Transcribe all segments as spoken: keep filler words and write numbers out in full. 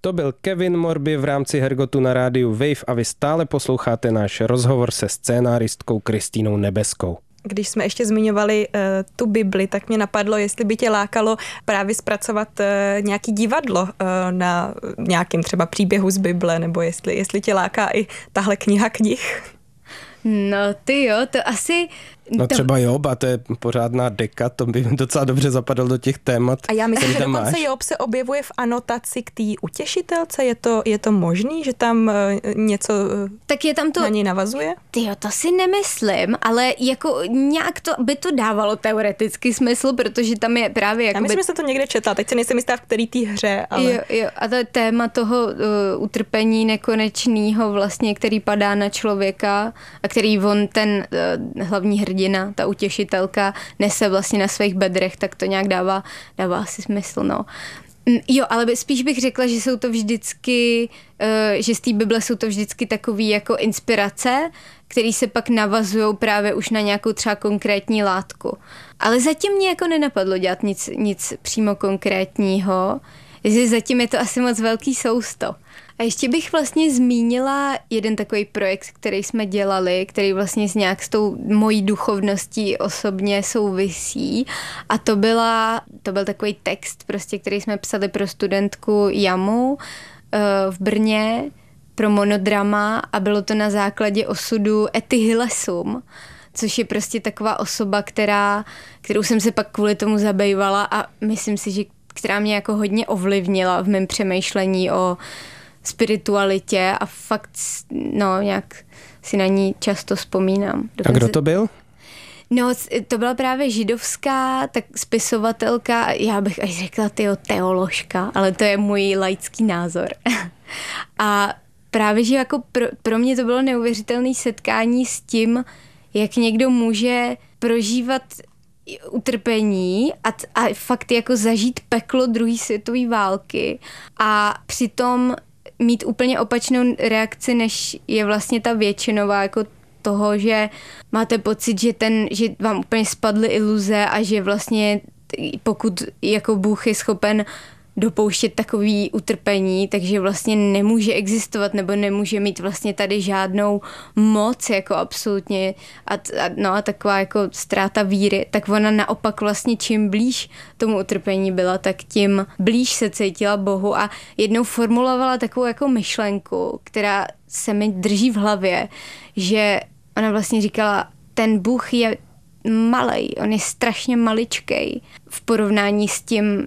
To byl Kevin Morby v rámci Hergotu na rádiu Wave a vy stále posloucháte náš rozhovor se scénáristkou Kristýnou Nebeskou. Když jsme ještě zmiňovali uh, tu Bibli, tak mě napadlo, jestli by tě lákalo právě zpracovat uh, nějaký divadlo uh, na nějakým třeba příběhu z Bible, nebo jestli, jestli tě láká i tahle kniha knih. No ty jo, to asi... No to... třeba Joba, to je pořádná deka, to by docela dobře zapadlo do těch témat. A já myslím, že dokonce máš. Job se objevuje v anotaci k té utěšitelce, je to, je to možný, že tam uh, něco uh, tak je tam to... na ní navazuje? Tyjo, to si nemyslím, ale jako nějak to by to dávalo teoreticky smysl, protože tam je právě jako... Já myslím, že jsem to někde četla, teď se nejsem jistá, v který té hře, ale... Jo, jo, a to je téma toho uh, utrpení nekonečného vlastně, který padá na člověka a který on, ten uh, hlavní hrdina, ta utěšitelka, nese vlastně na svých bedrech, tak to nějak dává, dává asi smysl, no. Jo, ale spíš bych řekla, že jsou to vždycky, že z té Bible jsou to vždycky takový jako inspirace, které se pak navazují právě už na nějakou třeba konkrétní látku. Ale zatím mě jako nenapadlo dělat nic, nic přímo konkrétního, že zatím je to asi moc velký sousto. A ještě bych vlastně zmínila jeden takový projekt, který jsme dělali, který vlastně s nějak s tou mojí duchovností osobně souvisí. A to, byla, to byl takový text, prostě, který jsme psali pro studentku Jamu v Brně, pro monodrama, a bylo to na základě osudu Etty Hillesum, což je prostě taková osoba, která, kterou jsem se pak kvůli tomu zabývala a myslím si, že která mě jako hodně ovlivnila v mém přemýšlení o spiritualitě a fakt, no, nějak si na ní často vzpomínám. A kdo to byl? No, to byla právě židovská tak spisovatelka, já bych až řekla tyjo, teoložka, ale to je můj laický názor. A právě, že jako pro, pro mě to bylo neuvěřitelné setkání s tím, jak někdo může prožívat utrpení a, a fakt jako zažít peklo druhé světové války a přitom mít úplně opačnou reakci, než je vlastně ta většinová, jako toho, že máte pocit, že, ten, že vám úplně spadly iluze a že vlastně pokud jako Bůh je schopen dopouštět takový utrpení, takže vlastně nemůže existovat nebo nemůže mít vlastně tady žádnou moc jako absolutně a, a, no a taková jako ztráta víry, tak ona naopak vlastně čím blíž tomu utrpení byla, tak tím blíž se cítila Bohu a jednou formulovala takovou jako myšlenku, která se mi drží v hlavě, že ona vlastně říkala, ten Bůh je malej, on je strašně maličkej v porovnání s tím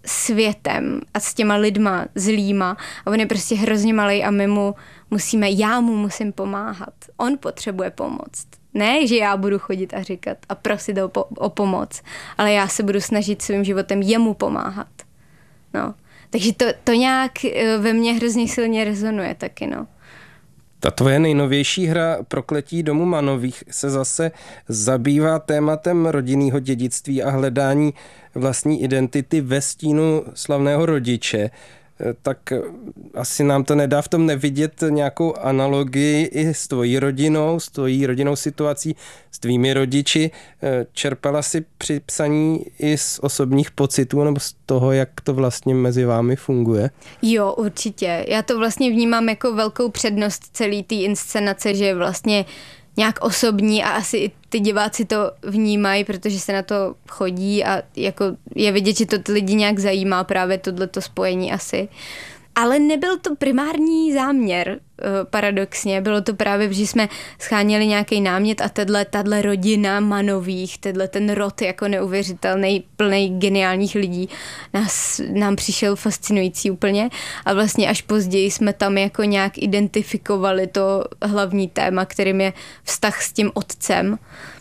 světem a s těma lidma zlýma a on je prostě hrozně malej a my mu musíme, já mu musím pomáhat. On potřebuje pomoc. Ne, že já budu chodit a říkat a prosit o, po, o pomoc, ale já se budu snažit svým životem jemu pomáhat. No. Takže to, to nějak ve mně hrozně silně rezonuje taky, no. Ta tvoje nejnovější hra Prokletí domu Manových se zase zabývá tématem rodinného dědictví a hledání vlastní identity ve stínu slavného rodiče. Tak asi nám to nedá v tom nevidět nějakou analogii i s tvojí rodinou, s tvojí rodinnou situací, s tvými rodiči. Čerpala si při psaní i z osobních pocitů nebo z toho, jak to vlastně mezi vámi funguje? Jo, určitě. Já to vlastně vnímám jako velkou přednost celé té inscenace, že je vlastně nějak osobní a asi i ty diváci to vnímají, protože se na to chodí a jako je vidět, že to ty lidi nějak zajímá právě tohleto spojení asi. Ale nebyl to primární záměr, paradoxně. Bylo to právě, že jsme scháněli nějaký námět a tato rodina Manových, tenhle ten rod jako neuvěřitelný, plný geniálních lidí nás, nám přišel fascinující úplně a vlastně až později jsme tam jako nějak identifikovali to hlavní téma, kterým je vztah s tím otcem,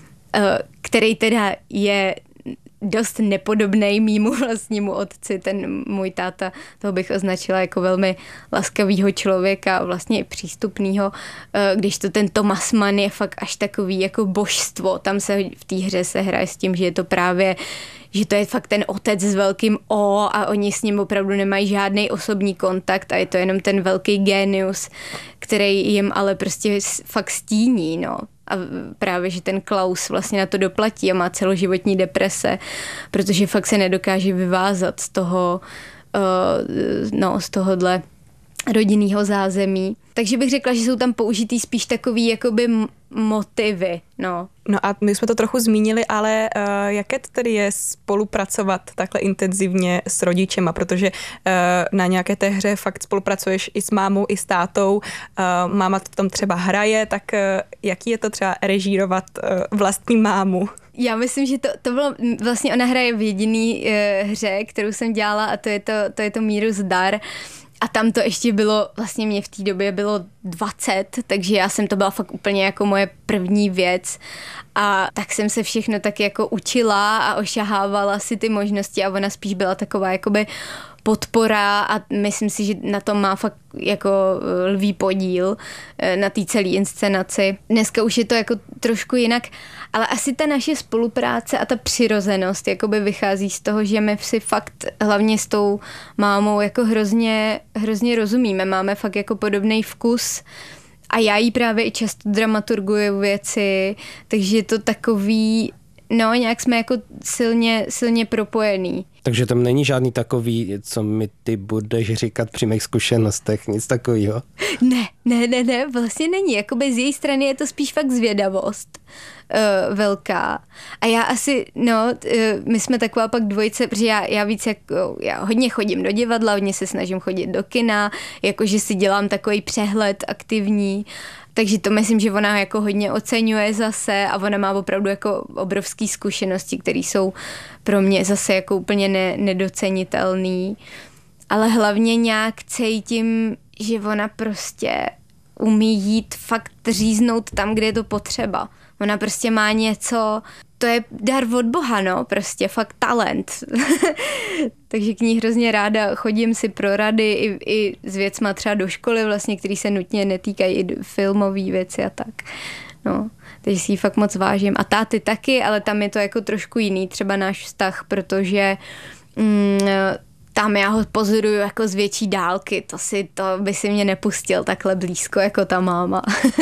který teda je dost nepodobnej mýmu vlastnímu otci, ten můj táta, toho bych označila jako velmi laskavýho člověka, vlastně i přístupnýho, když to ten Thomas Mann je fakt až takový jako božstvo, tam se v té hře se hraje s tím, že je to právě, že to je fakt ten otec s velkým O a oni s ním opravdu nemají žádný osobní kontakt a je to jenom ten velký génius, který jim ale prostě fakt stíní, no. A právě, že ten Klaus vlastně na to doplatí a má celoživotní deprese, protože fakt se nedokáže vyvázat z toho, uh, no, z tohohle rodinného zázemí. Takže bych řekla, že jsou tam použitý spíš takový jakoby motivy, no. No a my jsme to trochu zmínili, ale uh, jaké to tedy je spolupracovat takhle intenzivně s rodičema, protože uh, na nějaké té hře fakt spolupracuješ i s mámou, i s tátou, uh, máma to tam třeba hraje, tak uh, jaký je to třeba režírovat uh, vlastní mámu? Já myslím, že to, to bylo, vlastně ona hraje v jediný uh, hře, kterou jsem dělala a to je to, to je to Mírův dar. A tam to ještě bylo, vlastně mě v té době bylo dvacet, takže já jsem to byla fakt úplně jako moje první věc a tak jsem se všechno tak jako učila a ošahávala si ty možnosti a ona spíš byla taková jakoby podpora a myslím si, že na tom má fakt jako lví podíl na té celé inscenaci. Dneska už je to jako trošku jinak, ale asi ta naše spolupráce a ta přirozenost jakoby vychází z toho, že my si fakt hlavně s tou mámou jako hrozně, hrozně rozumíme. Máme fakt jako podobný vkus a já jí právě i často dramaturguju věci, takže je to takový, no nějak jsme jako silně, silně propojený. Takže tam není žádný takový, co mi ty budeš říkat při mých zkušenostech, nic takového? Ne, ne, ne, ne, vlastně není. Jakoby z její strany je to spíš fakt zvědavost uh, velká. A já asi, no, uh, my jsme taková pak dvojice, protože já, já víc jako, já hodně chodím do divadla, hodně se snažím chodit do kina, jakože si dělám takový přehled aktivní. Takže to myslím, že ona jako hodně oceňuje zase a ona má opravdu jako obrovský zkušenosti, které jsou pro mě zase jako úplně ne, nedocenitelný. Ale hlavně nějak cítím, že ona prostě umí jít fakt říznout tam, kde je to potřeba. Ona prostě má něco, to je dar od Boha, no, prostě fakt talent. Takže k ní hrozně ráda chodím si pro rady i, i s věcma třeba do školy vlastně, který se nutně netýkají i filmové věci a tak. No, takže si ji fakt moc vážím. A táty taky, ale tam je to jako trošku jiný, třeba náš vztah, protože mm, tam já ho pozoruju jako z větší dálky, to si, to by si mě nepustil takhle blízko jako ta máma.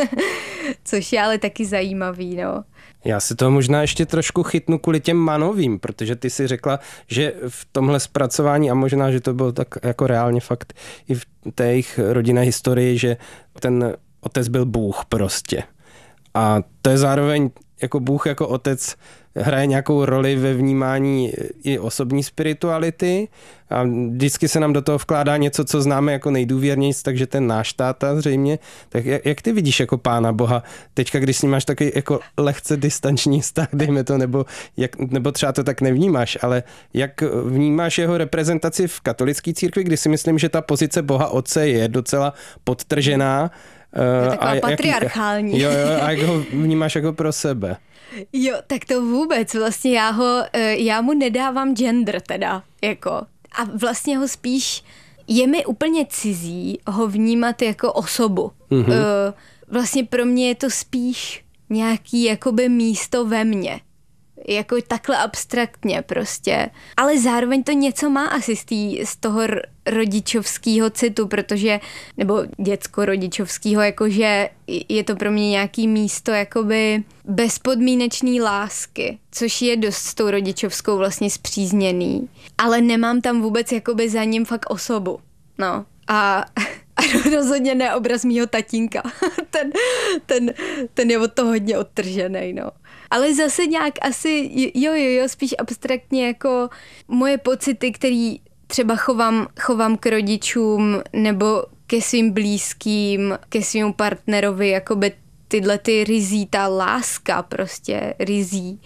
Což je ale taky zajímavý, no. Já si to možná ještě trošku chytnu kvůli těm manovým, protože ty si řekla, že v tomhle zpracování, a možná, že to bylo tak jako reálně fakt i v té jejich rodinné historii, že ten otec byl Bůh prostě. A to je zároveň jako Bůh jako otec hraje nějakou roli ve vnímání i osobní spirituality a vždycky se nám do toho vkládá něco, co známe jako nejdůvěrnějc, takže ten náš táta zřejmě. Tak jak, jak ty vidíš jako Pána Boha teďka, když s ním máš takový jako lehce distanční vztah, dejme to, nebo, jak, nebo třeba to tak nevnímáš, ale jak vnímáš jeho reprezentaci v katolické církvi, kdy si myslím, že ta pozice Boha Otce je docela podtržená. Je taková a patriarchální. Jak, jo, jo, a jak ho vnímáš jako pro sebe? Jo, tak to vůbec. Vlastně já ho, já mu nedávám gender teda, jako. A vlastně ho spíš, je mi úplně cizí ho vnímat jako osobu. Mm-hmm. Vlastně pro mě je to spíš nějaký jakoby místo ve mně. Jako takhle abstraktně prostě. Ale zároveň to něco má asi z, tý, z toho rodičovského citu, protože, nebo dětsko-rodičovského, jakože je to pro mě nějaký místo jakoby bezpodmínečný lásky, což je dost s tou rodičovskou vlastně spřízněný. Ale nemám tam vůbec jakoby za ním fakt osobu. No. A... A rozhodně ne obraz mýho tatínka. ten, ten, ten je od toho hodně odtržený, no. Ale zase nějak asi, jo, jo, jo, spíš abstraktně jako moje pocity, který třeba chovám, chovám k rodičům nebo ke svým blízkým, ke svým partnerovi, jakoby tyhle ty rizí, ta láska prostě rizí.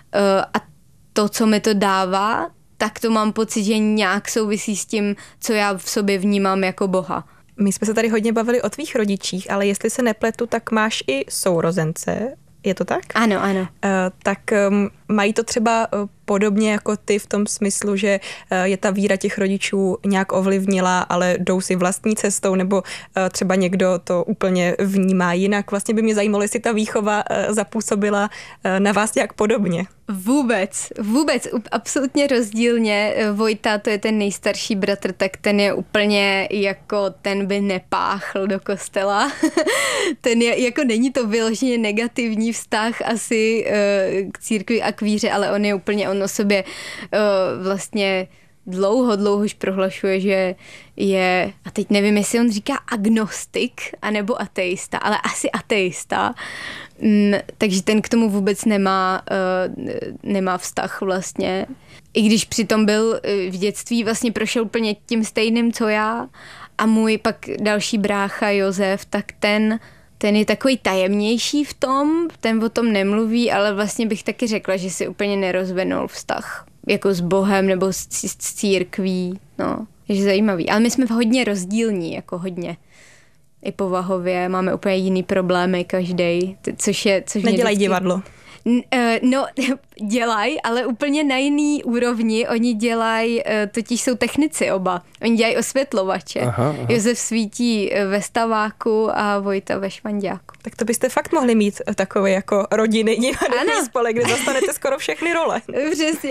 A to, co mi to dává, tak to mám pocit, že nějak souvisí s tím, co já v sobě vnímám jako Boha. My jsme se tady hodně bavili o tvých rodičích, ale jestli se nepletu, tak máš i sourozence. Je to tak? Ano, ano. Uh, tak um, mají to třeba uh, podobně jako ty v tom smyslu, že uh, je ta víra těch rodičů nějak ovlivnila, ale jdou si vlastní cestou, nebo uh, třeba někdo to úplně vnímá jinak. Vlastně by mě zajímalo, jestli ta výchova uh, zapůsobila uh, na vás nějak podobně. Vůbec, vůbec, absolutně rozdílně. Vojta, to je ten nejstarší bratr, tak ten je úplně jako, ten by nepáchl do kostela. Ten je, jako není to vyloženě negativní vztah asi uh, k církvi a k víře, ale on je úplně, on o sobě uh, vlastně dlouho, dlouho už prohlašuje, že je, a teď nevím, jestli on říká agnostik, anebo ateista, ale asi ateista. Mm, takže ten k tomu vůbec nemá, uh, nemá vztah vlastně. I když přitom byl v dětství, vlastně prošel úplně tím stejným, co já. A můj pak další brácha Josef, tak ten, ten je takový tajemnější v tom, ten o tom nemluví, ale vlastně bych taky řekla, že si úplně nerozvinul vztah jako s Bohem nebo s, s církví, no, je zajímavý. Ale my jsme hodně rozdílní, jako hodně. I povahově, máme úplně jiný problémy každej, což je... Což Nedělají vždycky... divadlo. No, dělají, ale úplně na jiný úrovni. Oni dělají, totiž jsou technici oba. Oni dělají osvětlovače. Aha, aha. Josef svítí ve Staváku a Vojta ve Švanďáku. Tak to byste fakt mohli mít takový jako rodinný divadelní spolek, kde zastanete skoro všechny role. Přesně.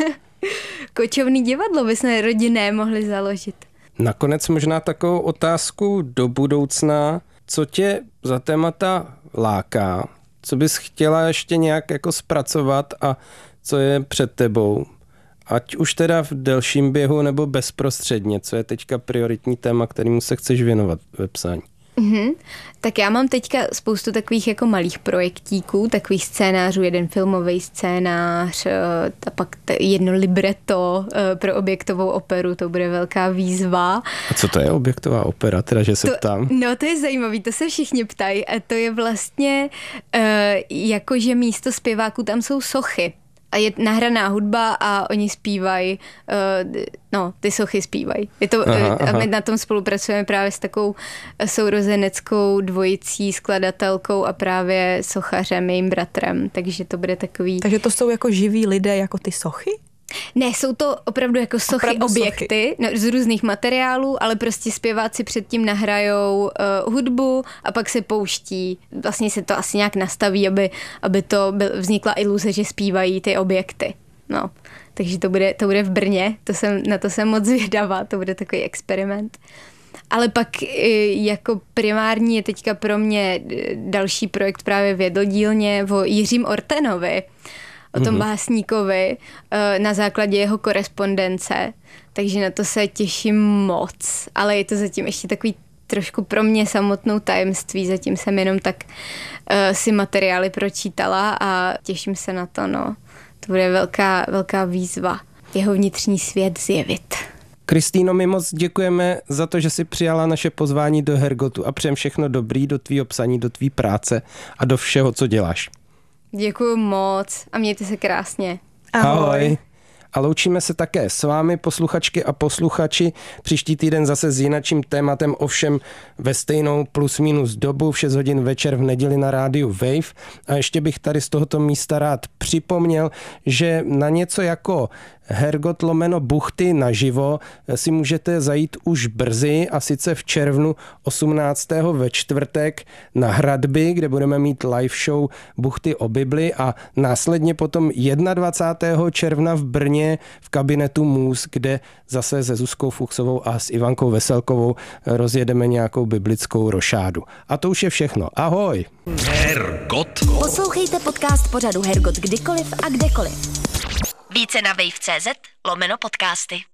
Kočovný divadlo bychom rodinné mohli založit. Nakonec možná takovou otázku do budoucna. Co tě za témata láká? Co bys chtěla ještě nějak jako zpracovat a co je před tebou? Ať už teda v delším běhu nebo bezprostředně. Co je teďka prioritní téma, kterému se chceš věnovat ve psání? Mm-hmm. Tak já mám teďka spoustu takových jako malých projektíků, takových scénářů, jeden filmový scénář, a pak jedno libretto pro objektovou operu, to bude velká výzva. A co to je objektová opera, teda, že se to, ptám? No to je zajímavý, to se všichni ptají. A to je vlastně jako, že místo zpěváků tam jsou sochy. A je nahraná hudba a oni zpívají, uh, no, ty sochy zpívají. Je to, aha, a my aha. na tom spolupracujeme právě s takovou sourozeneckou dvojicí, skladatelkou a právě sochařem, jejím bratrem, takže to bude takový... Takže to jsou jako živí lidé, jako ty sochy? Ne, jsou to opravdu jako sochy, opravdu objekty sochy. No, z různých materiálů, ale prostě zpěváci předtím nahrajou uh, hudbu a pak se pouští. Vlastně se to asi nějak nastaví, aby, aby to byl, vznikla iluze, že zpívají ty objekty. No, takže to bude, to bude v Brně, to jsem, na to jsem moc zvědavá, to bude takový experiment. Ale pak jako primární je teďka pro mě další projekt právě v Jedlodílně o Jiřím Ortenovi, o tom básníkovi na základě jeho korespondence, takže na to se těším moc, ale je to zatím ještě takový trošku pro mě samotnou tajemství, zatím jsem jenom tak uh, si materiály pročítala a těším se na to, no. To bude velká, velká výzva, jeho vnitřní svět zjevit. Kristýno, my moc děkujeme za to, že jsi přijala naše pozvání do Hergotu a přejem všechno dobrý do tvýho psaní, do tvý práce a do všeho, co děláš. Děkuju moc a mějte se krásně. Ahoj. Ahoj. A loučíme se také s vámi, posluchačky a posluchači. Příští týden zase s jinačím tématem, ovšem ve stejnou plus minus dobu v šest hodin večer v neděli na rádiu Wave. A ještě bych tady z tohoto místa rád připomněl, že na něco jako Hergot lomeno buchty naživo si můžete zajít už brzy, a sice v červnu osmnáctého ve čtvrtek na Hradby, kde budeme mít live show Buchty o Bibli, a následně potom dvacátého prvního června v Brně v kabinetu Můz, kde zase se Zuzkou Fuchsovou a s Ivankou Veselkovou rozjedeme nějakou biblickou rošádu. A to už je všechno. Ahoj! Hergot. Poslouchejte podcast pořadu Hergot kdykoliv a kdekoliv. Více na wave tečka cz lomeno podcasty.